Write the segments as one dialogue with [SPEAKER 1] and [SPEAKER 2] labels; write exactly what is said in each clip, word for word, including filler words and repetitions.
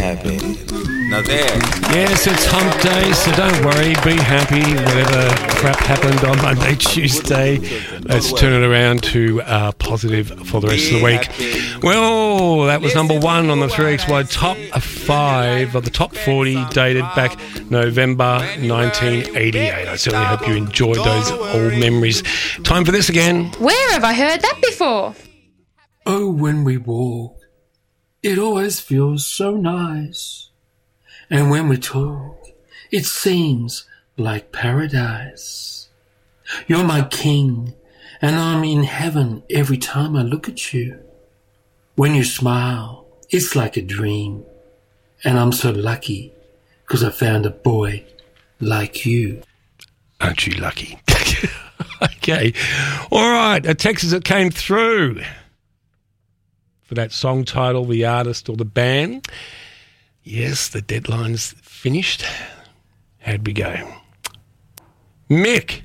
[SPEAKER 1] happy. Now there.
[SPEAKER 2] Yes, it's hump day, so don't worry, be happy. Whatever crap happened on Monday, Tuesday, let's turn it around to uh, positive for the rest of the week. Well, that was number one on the three X Y top five of the top forty, dated back November nineteen eighty-eight. I certainly hope you enjoyed those old memories. Time for this again.
[SPEAKER 3] Where have I heard that before?
[SPEAKER 4] Oh, when we walk, it always feels so nice. And when we talk, it seems like paradise. You're my king, and I'm in heaven every time I look at you. When you smile, it's like a dream. And I'm so lucky, because I found a boy like you.
[SPEAKER 2] Aren't you lucky? Okay. All right, a text that came through for that song title, the artist or the band. Yes, the deadline's finished. How'd we go? Mick,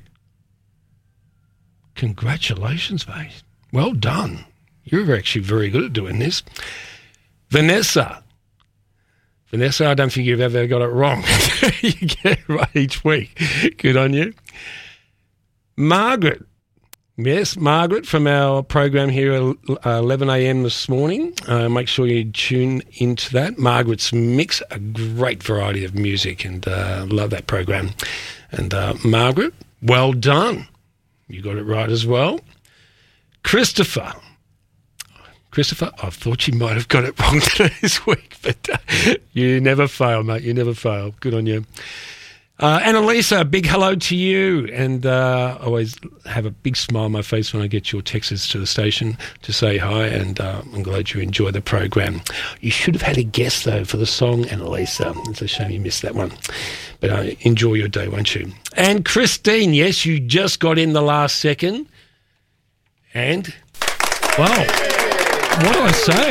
[SPEAKER 2] congratulations, mate. Well done. You're actually very good at doing this. Vanessa. Vanessa, I don't think you've ever got it wrong. You get it right each week. Good on you. Margaret. Yes, Margaret from our program here at eleven a.m. this morning. Uh, make sure you tune into that. Margaret's Mix, a great variety of music, and uh, love that program. And uh, Margaret, well done. You got it right as well. Christopher. Christopher, I thought you might have got it wrong this week, but uh, you never fail, mate. You never fail. Good on you. Uh, Annalisa, big hello to you, and uh, I always have a big smile on my face when I get your texts to the station to say hi, and uh, I'm glad you enjoy the program. You should have had a guess, though, for the song, Annalisa. It's a shame you missed that one, but uh, enjoy your day, won't you? And Christine, yes, you just got in the last second, and, well, what do I say?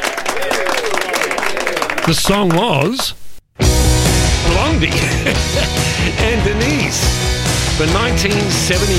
[SPEAKER 2] The song was Blondie and Denise for nineteen seventy.